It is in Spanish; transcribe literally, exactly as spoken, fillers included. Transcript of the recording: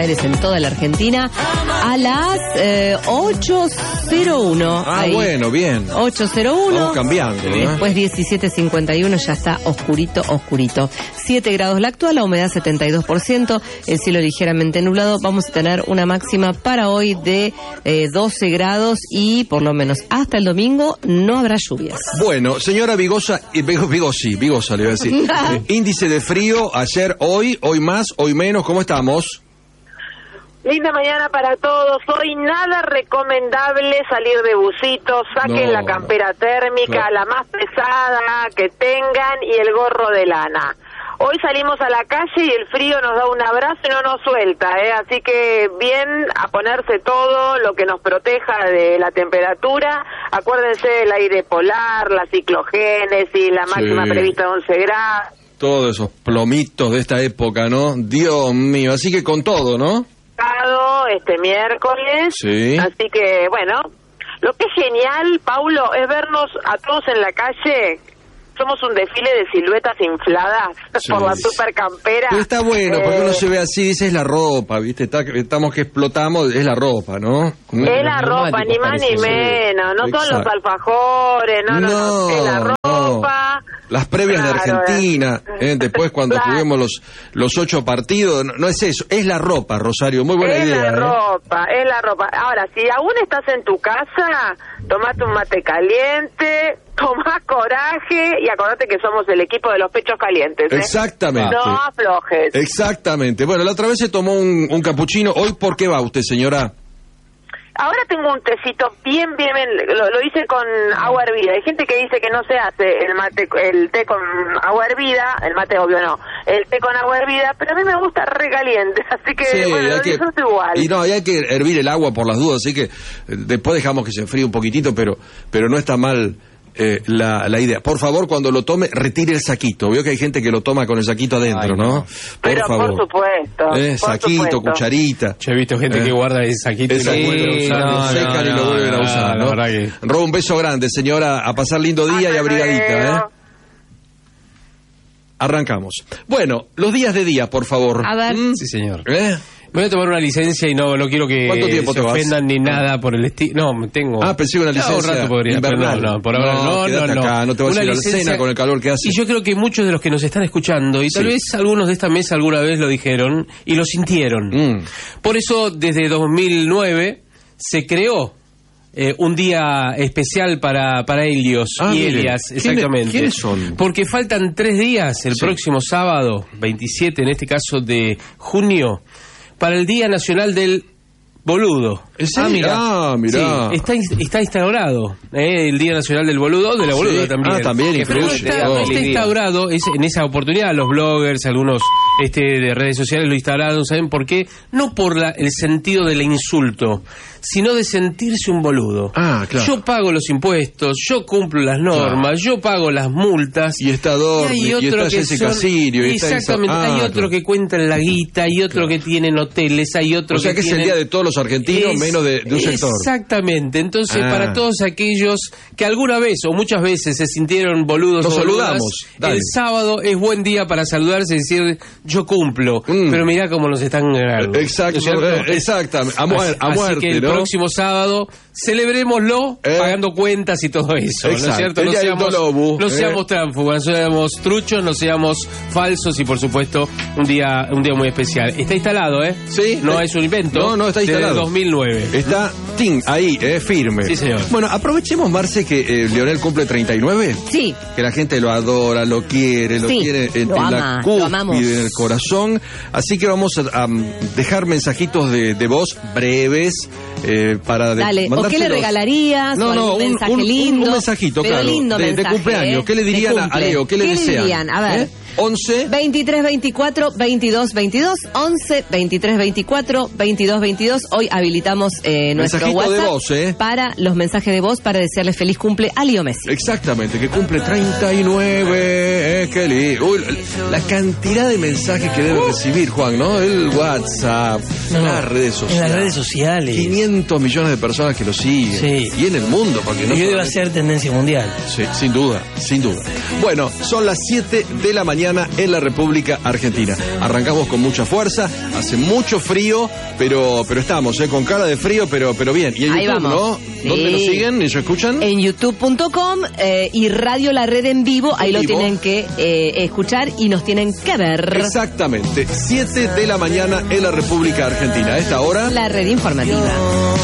en toda la Argentina a las eh, ocho cero uno. Ah, ahí. Bueno, bien. ocho cero uno. Vamos cambiando, ¿no? Después diecisiete cincuenta y uno ya está oscurito, oscurito. siete grados la actual, la humedad setenta y dos por ciento, el cielo ligeramente nublado. Vamos a tener una máxima para hoy de eh, doce grados y por lo menos hasta el domingo no habrá lluvias. Bueno, señora Vigosa, eh, Vigosi, Vigosa le iba a decir. eh, índice de frío, ayer, hoy, hoy más, hoy menos, ¿cómo estamos? Linda mañana para todos. Hoy nada recomendable salir de busito. Saquen No, la campera térmica, no. la más pesada que tengan y el gorro de lana. Hoy salimos a la calle y el frío nos da un abrazo y no nos suelta, ¿eh? Así que bien a ponerse todo lo que nos proteja de la temperatura. Acuérdense del aire polar, la ciclogénesis, la máxima Sí. prevista de once grados. Todos esos plomitos de esta época, ¿no? Dios mío, así que con todo, ¿no? Este miércoles, Sí. así que bueno, lo que es genial, Paulo, es vernos a todos en la calle. Somos un desfile de siluetas infladas Sí. por la super campera. Pero está bueno, porque Eh, uno se ve así, dice, es la ropa, ¿viste? Está, estamos que explotamos, es la ropa, ¿no? Es la ropa, ni más ni parece, menos, no son Exacto. los alfajores, no, no, no, es la no. ropa. Las previas Claro, de Argentina, ¿eh? Después cuando Claro. juguemos los los ocho partidos, no, no es eso, es la ropa, Rosario, muy buena es idea. la ¿eh? ropa, es la ropa. Ahora, si aún estás en tu casa, tomate un mate caliente, tomá coraje y acordate que somos el equipo de los pechos calientes, ¿eh? Exactamente. No aflojes. Exactamente. Bueno, la otra vez se tomó un, un capuchino. ¿Hoy por qué va usted, señora? Ahora tengo un tecito bien, bien, bien, lo, lo hice con agua hervida. Hay gente que dice que no se hace el mate, el té con agua hervida, el mate obvio no, el té con agua hervida, pero a mí me gusta recaliente, así que Sí, bueno, hay lo que- disfruto igual. Y no, y hay que hervir el agua por las dudas, así que eh, después dejamos que se enfríe un poquitito, pero pero no está mal eh, la, la idea. Por favor, cuando lo tome, retire el saquito. Veo que hay gente que lo toma con el saquito adentro, Ay, ¿no? no. Por Pero favor. por supuesto, Eh, por saquito, supuesto. cucharita. Yo he visto gente Eh. que guarda el saquito y Esa lo vuelve a sí, usar. no, lo secan y lo vuelven a usar, la ¿no? verdad que... Roba, un beso grande, señora, a pasar lindo día y Hasta abrigadita, ¿eh? luego. Arrancamos. Bueno, los días de día, por favor. A ver. ¿Mm? Sí, señor. ¿Eh? Me voy a tomar una licencia y no, no quiero que ¿Cuánto tiempo se te vas? ofendan ni nada por el estilo. No, tengo... Ah, pensé que una No, licencia un rato podría, pero invernal. no, no, por ahora no, quédate no, no. acá, no te vas a Una ir a la licencia- cena con el calor que hace. Y yo creo que muchos de los que nos están escuchando, y tal Sí. vez algunos de esta mesa alguna vez lo dijeron y lo sintieron. Mm. Por eso, desde dos mil nueve se creó eh, un día especial para, para Helios Ah, y mire. Elias, ¿Quiénes- exactamente. quiénes son? Porque faltan tres días, el Sí. próximo sábado, veintisiete en este caso de junio, para el Día Nacional del Boludo. ¿En serio? Ah, mira. Ah, mirá. Sí, está, ins- está instaurado eh, el Día Nacional del Boludo, de la Ah, boluda sí. también. Ah, también Pero incluye. está, Oh. está instaurado, es, en esa oportunidad los bloggers, algunos este, de redes sociales lo instalaron, ¿saben por qué? No por la, el sentido del insulto, sino de sentirse un boludo. Ah, claro. Yo pago los impuestos, yo cumplo las normas, yo pago las multas. Y está Dormi, y, está Jessica son- Sirio, y está exactamente, esa- hay Ah, otro claro. que cuenta en la guita, hay otro que tienen hoteles, hay otro O sea que es el tienen- día de todos los argentinos, Es- menos de, de un sector. Exactamente, entonces Ah. para todos aquellos que alguna vez o muchas veces se sintieron boludos Nos o boludas, saludamos, dale. el sábado es buen día para saludarse y decir yo cumplo, Mm. pero mirá cómo nos están ganando. Exacto, ¿No es cierto? eh, exactamente, a, muer- a Así muerte, que el ¿no? próximo sábado celebrémoslo Eh. pagando cuentas y todo eso, ¿no es Exacto, cierto? el No día del seamos, Dolobu, no eh. seamos tránfugas, no seamos truchos, no seamos falsos y por supuesto un día un día muy especial. Está instalado, ¿eh? Sí. No Eh, es un invento. no, no, está instalado. Desde dos mil nueve. Está Tim ahí, eh, firme. Sí, señor. Bueno, aprovechemos, Marce, que eh, Leonel cumple treinta y nueve. Sí. Que la gente lo adora, lo quiere, lo Sí, quiere en, lo en ama, la lo amamos. cúspide, en el corazón. Así que vamos a, a dejar mensajitos de, de voz breves eh, para de- Dale, ¿o qué le mandárselos. regalarías? No, ¿O no, algún un, mensaje un- un- lindo? un mensajito, Pero claro, lindo de, de mensaje, cumpleaños. ¿eh? ¿Qué le De dirían a, a cumple. Leo? ¿Qué le ¿Qué desean? le dirían? A ver. ¿Eh? once veintitrés veinticuatro veintidós veintidós once veintitrés veinticuatro veintidós veintidós. Hoy habilitamos eh, nuestro Mensajito de WhatsApp voz, ¿eh? para los mensajes de voz para desearle feliz cumple a Leo Messi. Exactamente, que cumple treinta y nueve. Eh, qué lindo. Uy, la cantidad de mensajes que debe recibir, Juan, ¿no? El WhatsApp, No, las redes en sociales. las redes sociales. quinientos millones de personas que lo siguen. Sí. Y en el mundo, porque no Y hoy va a solamente- ser tendencia mundial. Sí, sin duda, sin duda. Bueno, son las siete de la mañana. mañana en la República Argentina. Arrancamos con mucha fuerza, hace mucho frío, pero pero estamos, ¿eh? Con cara de frío, pero pero bien. Y en Ahí YouTube, vamos. ¿no? Sí. ¿Dónde nos siguen? ¿Ellos escuchan? En youtube punto com eh, y Radio La Red en vivo, ahí En lo vivo. tienen que eh, escuchar y nos tienen que ver. Exactamente, siete de la mañana en la República Argentina. A esta hora... La red informativa.